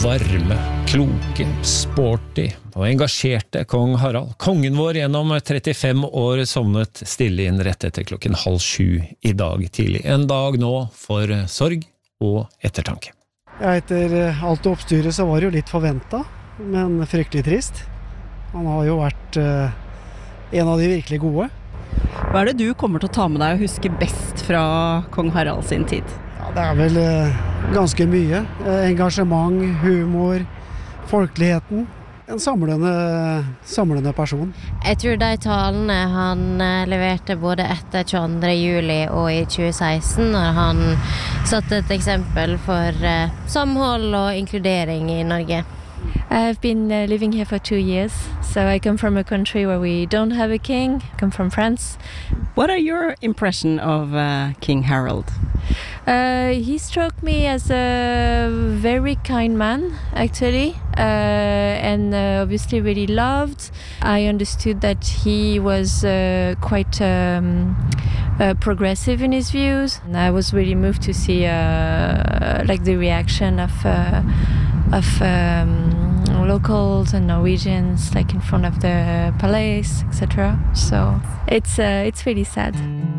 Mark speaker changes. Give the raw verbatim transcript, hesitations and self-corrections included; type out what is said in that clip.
Speaker 1: varme, kloke, sporty og engasjerte kong Harald. Kongen vår gjennom trettifem år sovnet stille inn rett etter klokken halv sju i dag tidlig. En dag nå for sorg og ettertanke.
Speaker 2: Ja, etter alt oppstyret så var det jo litt forventet, men fryktelig trist. Han har jo vært eh, en av de virkelig gode.
Speaker 3: Hva er det du kommer til å ta med deg og huske best fra kong Harald sin tid?
Speaker 2: Ja, det er vel eh, ganske mye. Eh, engasjement, humor, folkeligheten. En samlende, samlende person.
Speaker 4: Jeg tror de talene han eh, leverte både etter tjueandre juli og i tjue seksten, når han satte et eksempel for eh, samhold og inkludering i Norge.
Speaker 5: I've been uh, living here for two years, so I come from a country where we don't have a king. I come from France.
Speaker 3: What are your impression of uh, King Harald?
Speaker 5: Uh, he struck me as a very kind man, actually, uh, and uh, obviously really loved. I understood that he was uh, quite um, uh, progressive in his views. And I was really moved to see uh, like the reaction of uh, of um, locals and Norwegians, like in front of the palace, et cetera. So it's uh, it's really sad.